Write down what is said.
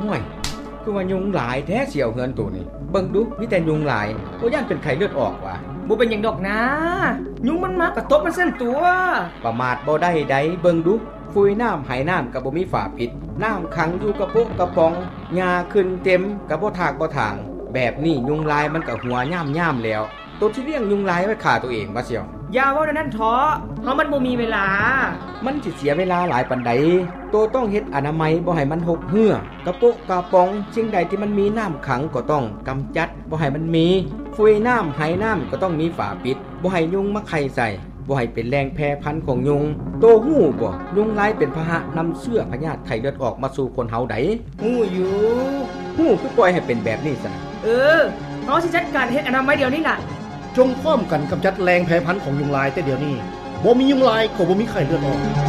ห่วยคือว่ายุงหลายแท้เสี่ยวเฮือนตัวนี้เบิ่งดูมีแต่ยุงหลายบ่ย่านเป็นไข้เลือดออกว่ะบ่เป็นหยังดอกนะยุงมันมากระตบมันเส้นตัวประมาทบ่ได้ใดเบิ่งดูฟุยน้ำไหน้ำก็บ่มีฝาปิดน้ำขังอยู่กระปุกกระป๋องหญ้าขึ้นเต็มก็บ่ทากบ่ทางแบบนี้ยุงลายมันก็หัวย่ำๆแล้วตัวที่เลี้ยงยุงลายไว้ฆ่าตัวเองว่าเสี่ยวอย่าเว้านั่นท้อเฮามันบ่มีเวลามันสิเสียเวลาหลายปานใดตัวต้องเฮ็ดอนามัยบ่ให้มันหกเหือกระปุกกระป๋องสิ่งใดที่มันมีน้ำขังก็ต้องกำจัดบ่ให้มันมีฟุยน้ำไหน้ำก็ต้องมีฝาปิดบ่ให้ยุงมาไข่ใส่บ่ให้เป็นแรงแพร่พันธุ์ของยุงโตฮู้บ่ยุงลายเป็นพาหะนำเชื้อพยาธิไข้เลือดออกมาสู่คนเฮาได้ฮู้อยู่ฮู้คือปล่อยให้เป็นแบบนี้ซะเฮาสิจัดการเฮ็ดอนามัยเดี๋ยวนี้ล่ะจงพร้อมกันกำจัดแรงแพร่พันธุ์ของยุงลายแต่เดี๋ยวนี้บ่มียุงลายก็บ่มีไข้เลือดออก